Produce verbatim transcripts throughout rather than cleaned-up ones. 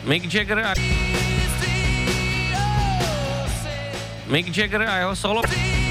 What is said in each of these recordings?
Mick Jagger a... Mick Jagger a jeho solo...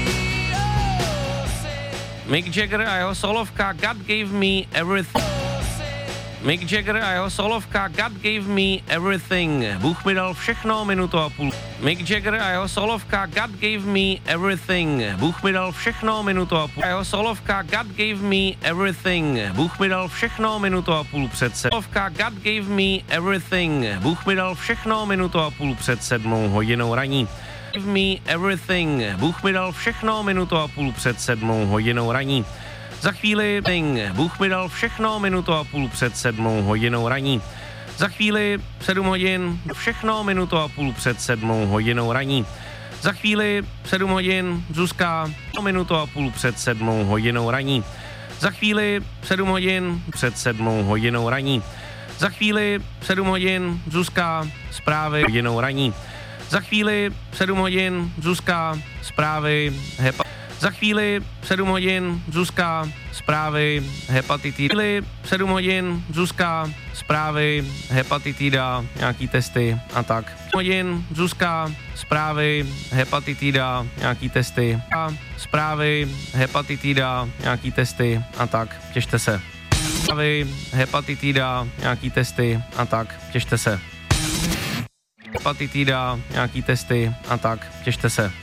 Mick Jagger a jeho solovka God Gave Me Everything. Mick Jagger a jeho solovka God Gave Me Everything. Bůh mi dal všechno, minutu a půl. Mick Jagger a jeho solovka God Gave Me Everything. Bůh mi dal všechno, minutu a půl. A jeho solovka God Gave Me Everything. Bůh mi dal všechno, minutu a půl před sedmou. Solovka God Gave Me Everything. Bůh mi dal všechno, minutu a půl před sedmou hodinou raní. Give me everything. Bůh mi dal všechno, minutu a půl před sedmou hodinou raní. Za chvíli Bůh mi dal všechno, minutu a půl před sedmou hodinou raní. Za chvíli sedm hodin, všechno, minutu a půl před sedmou hodinou raní. Za chvíli sedm hodin, Zuzka, minutu a půl před sedmou hodinou raní. Za chvíli sedm hodin, před sedmou hodinou raní. Za chvíli sedm hodin, Zuzka, zprávy hodinou raní. Za chvíli sedm hodin, Zuzka, zprávy, hepa. Za chvíli sedm hodin, Zuzka, zprávy, hepatitidy. sedm hodin, Zuzka, zprávy, hepatitida, nějaký testy a tak. hodin, Zuzka, zprávy, hepatitida, nějaký testy a zprávy, hepatitida, nějaký testy a tak. Těšte se. Zprávy, hepatitida, nějaký testy a tak. Těšte se. Hepatitida, nějaký testy a tak. Těšte se.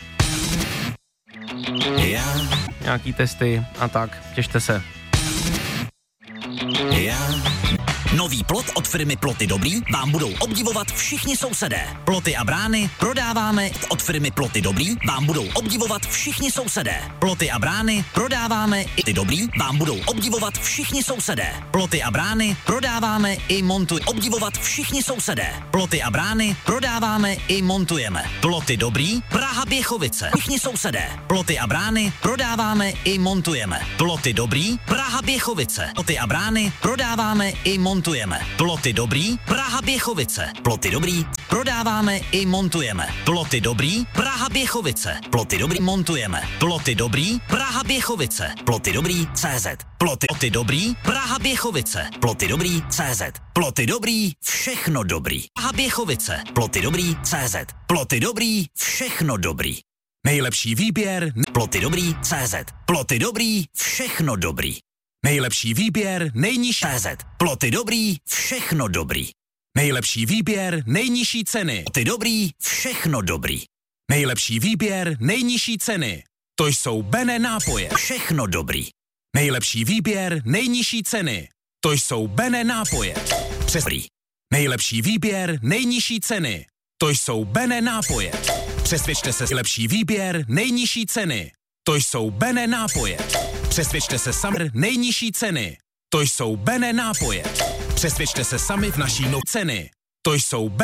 Já. Nějaký testy a tak. Těšte se. Já. Nový plot od firmy Ploty Dobrý vám budou obdivovat všichni sousedé. Ploty a brány prodáváme od firmy Ploty Dobrý vám budou obdivovat všichni sousedé. Ploty a brány prodáváme i ty dobrý vám budou obdivovat všichni sousedé. Ploty a brány prodáváme i montuj obdivovat všichni sousedé. Ploty a brány prodáváme i montujeme. Ploty Dobrý, Praha Běchovice. Všichni sousedé. Ploty a brány prodáváme i montujeme. Ploty Dobrý, Praha Běchovice. Ploty a brány prodáváme i montujeme. Montujeme. Ploty Dobrý, Praha Běchovice. Ploty Dobrý, prodáváme i montujeme. Ploty Dobrý, Praha Běchovice. Ploty Dobrý, montujeme. Ploty Dobrý, Praha Běchovice. Ploty Dobrý, C Z. Ploty, ploty Dobrý, Praha Běchovice. Ploty Dobrý, C Z. Ploty Dobrý, všechno dobrý. Praha Běchovice. Ploty Dobrý, C Z. Ploty Dobrý, všechno dobrý. Nejlepší výběr. Ploty Dobrý, C Z. Ploty Dobrý, všechno dobrý. Nejlepší výběr, nejnižší C Z. Ploty Dobrý, všechno dobrý. Nejlepší výběr, nejnižší ceny. Ploty Dobrý, všechno dobrý. Nejlepší výběr, nejnižší ceny. To jsou Bene nápoje. Všechno dobrý. Nejlepší výběr, nejnižší ceny. To jsou Bene nápoje. Přesný. Nejlepší výběr, nejnižší ceny. To jsou Bene nápoje. Přesvědčte se, lepší výběr, nejnižší ceny. To jsou Bene nápoje. Přesvědčte se sami nejnižší ceny. To jsou Bene nápoje. Přesvědčte se sami v naší no ceny. To jsou Bene